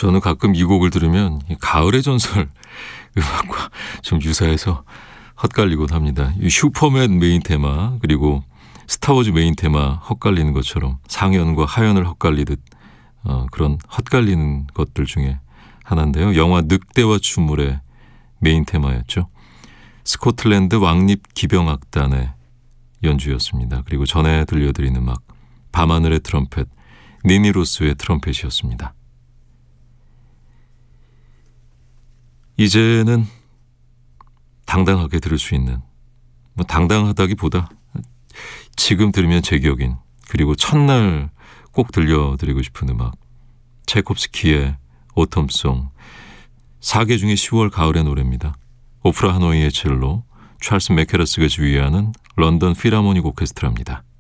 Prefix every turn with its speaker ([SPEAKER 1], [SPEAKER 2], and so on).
[SPEAKER 1] 저는 가끔 이 곡을 들으면 이 가을의 전설 음악과 좀 유사해서 헛갈리곤 합니다. 이 슈퍼맨 메인 테마 그리고 스타워즈 메인 테마 헛갈리는 것처럼 상현과 하현을 헛갈리듯 그런 헛갈리는 것들 중에 하나인데요. 영화 늑대와 추물의 메인 테마였죠. 스코틀랜드 왕립 기병악단의 연주였습니다. 그리고 전에 들려드리는 음악 밤하늘의 트럼펫 니니 로스의 트럼펫이었습니다. 이제는 당당하게 들을 수 있는 당당하다기보다 지금 들으면 제격인 그리고 첫날 꼭 들려드리고 싶은 음악 체이콥스키의 오텀송 4개 중에 10월 가을의 노래입니다. 오프라 하노이의 첼로 찰스 메케러스가 지휘하는 런던 필하모닉 오케스트라입니다.